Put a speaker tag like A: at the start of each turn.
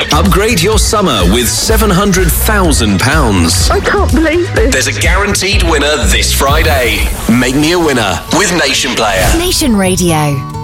A: Upgrade your summer with £700,000.
B: I can't believe this.
A: There's a guaranteed winner this Friday. Make me a winner with Nation Player.
C: Nation Radio.